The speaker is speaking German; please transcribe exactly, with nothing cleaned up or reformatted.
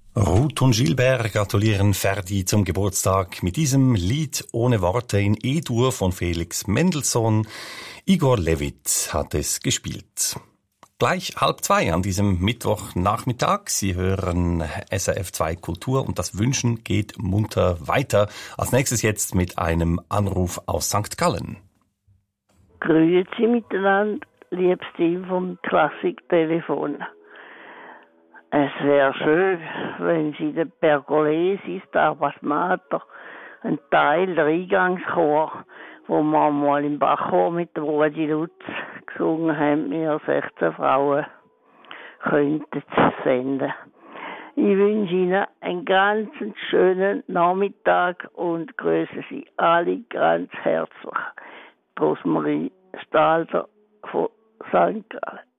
Ruth und Gilbert gratulieren Ferdi zum Geburtstag mit diesem Lied ohne Worte in E-Dur von Felix Mendelssohn. Igor Levit hat es gespielt. Gleich halb zwei an diesem Mittwochnachmittag. Sie hören S R F zwei Kultur und das Wünschen geht munter weiter. Als nächstes jetzt mit einem Anruf aus Sankt Gallen. Grüezi miteinander, liebes Team vom Klassiktelefon. Es wäre schön, wenn Sie den Pergolesis, Stabat Mater, einen Teil der Eingangschor, wo wir mal im Bachchor mit der Rudi Lutz gesungen haben, wir sechzehn Frauen, könnten senden. Ich wünsche Ihnen einen ganz schönen Nachmittag und grüße Sie alle ganz herzlich. Rosmarie Stalder von Sankt Gallen.